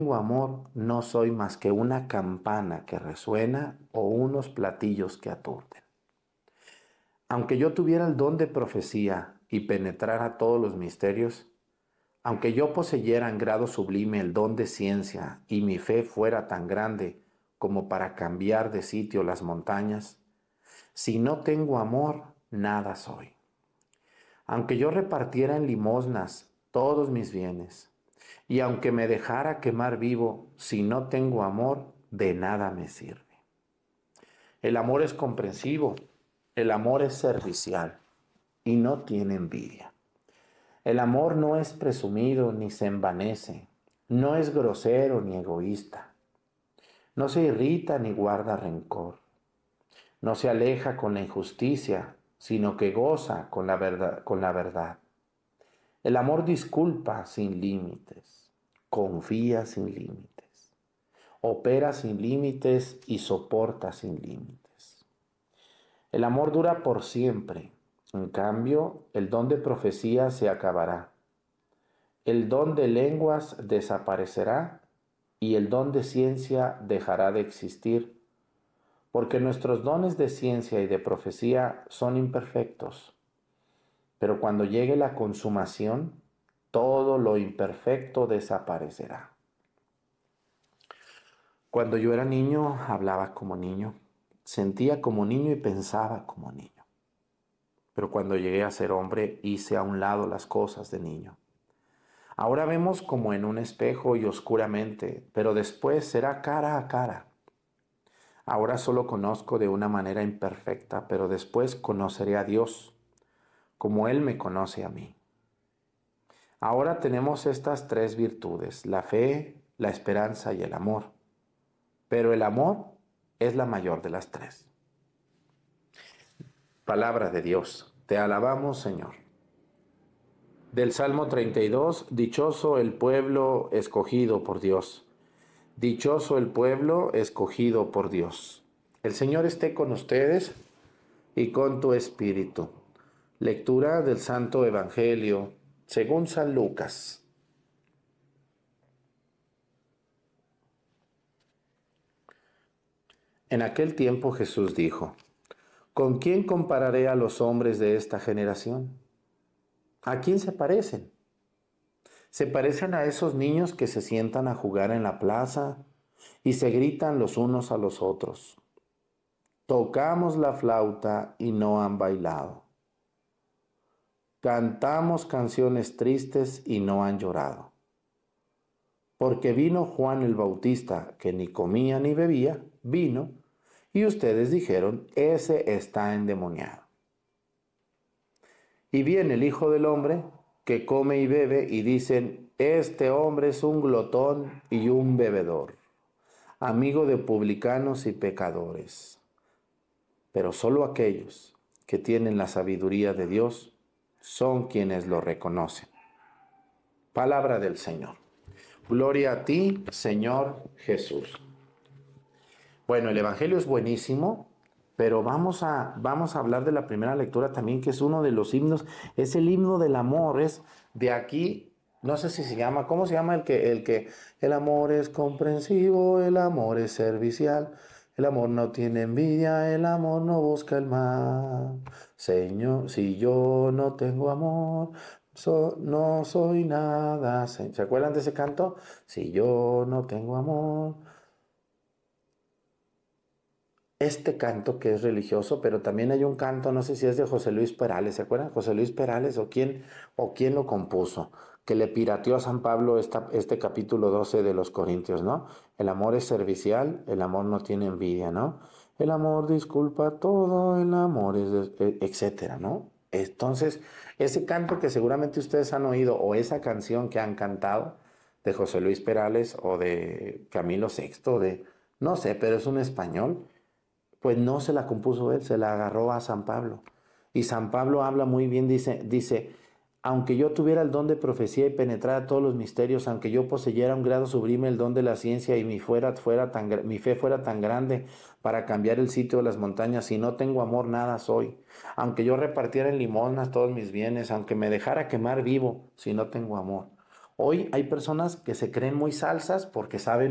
tengo amor, no soy más que una campana que resuena o unos platillos que aturden. Aunque yo tuviera el don de profecía y penetrara todos los misterios, aunque yo poseyera en grado sublime el don de ciencia y mi fe fuera tan grande como para cambiar de sitio las montañas, si no tengo amor, nada soy. Aunque yo repartiera en limosnas todos mis bienes, y aunque me dejara quemar vivo, si no tengo amor, de nada me sirve. El amor es comprensivo, el amor es servicial y no tiene envidia. El amor no es presumido ni se envanece, no es grosero ni egoísta, no se irrita ni guarda rencor, no se aleja con la injusticia, sino que goza con la verdad. El amor disculpa sin límites, confía sin límites, opera sin límites y soporta sin límites. El amor dura por siempre. En cambio, el don de profecía se acabará. El don de lenguas desaparecerá y el don de ciencia dejará de existir, porque nuestros dones de ciencia y de profecía son imperfectos. Pero cuando llegue la consumación, todo lo imperfecto desaparecerá. Cuando yo era niño, hablaba como niño, sentía como niño y pensaba como niño. Pero cuando llegué a ser hombre, hice a un lado las cosas de niño. Ahora vemos como en un espejo y oscuramente, pero después será cara a cara. Ahora solo conozco de una manera imperfecta, pero después conoceré a Dios, como Él me conoce a mí. Ahora tenemos estas tres virtudes, la fe, la esperanza y el amor. Pero el amor es la mayor de las tres. Palabra de Dios, te alabamos, Señor. Del Salmo 32, dichoso el pueblo escogido por Dios. Dichoso el pueblo escogido por Dios. El Señor esté con ustedes y con tu espíritu. Lectura del Santo Evangelio según San Lucas. En aquel tiempo Jesús dijo: ¿Con quién compararé a los hombres de esta generación? ¿A quién se parecen? Se parecen a esos niños que se sientan a jugar en la plaza y se gritan los unos a los otros. Tocamos la flauta y no han bailado. Cantamos canciones tristes y no han llorado. Porque vino Juan el Bautista, que ni comía ni bebía, vino, y ustedes dijeron: ese está endemoniado. Y viene el Hijo del Hombre, que come y bebe, y dicen: este hombre es un glotón y un bebedor, amigo de publicanos y pecadores. Pero solo aquellos que tienen la sabiduría de Dios son quienes lo reconocen. Palabra del Señor. Gloria a ti, Señor Jesús. Bueno, el Evangelio es buenísimo, pero vamos a hablar de la primera lectura también, que es uno de los himnos, es el himno del amor, es de aquí, no sé si se llama, ¿cómo se llama el amor es comprensivo, el amor es servicial, el amor no tiene envidia, el amor no busca el mal? Señor, si yo no tengo amor, no soy nada. ¿Se acuerdan de ese canto? Si yo no tengo amor. Este canto que es religioso, pero también hay un canto, no sé si es de José Luis Perales, ¿se acuerdan? José Luis Perales o quién lo compuso, que le pirateó a San Pablo este capítulo 12 de los Corintios, ¿no? El amor es servicial, el amor no tiene envidia, ¿no? El amor disculpa todo, el amor es, etcétera, ¿no? Entonces, ese canto que seguramente ustedes han oído, o esa canción que han cantado de José Luis Perales o de Camilo Sexto, no sé, pero es un español. Pues no se la compuso él, se la agarró a San Pablo. Y San Pablo habla muy bien, dice, aunque yo tuviera el don de profecía y penetrara todos los misterios, aunque yo poseyera un grado sublime el don de la ciencia y mi fe fuera tan grande para cambiar el sitio de las montañas, si no tengo amor, nada soy. Aunque yo repartiera en limosnas todos mis bienes, aunque me dejara quemar vivo, si no tengo amor. Hoy hay personas que se creen muy salsas porque saben